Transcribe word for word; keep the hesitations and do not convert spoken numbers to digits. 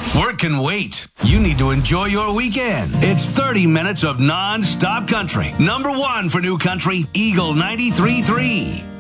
Work can wait. You need to enjoy your weekend. It's thirty minutes of non-stop country. Number one for new country, Eagle ninety-three point three.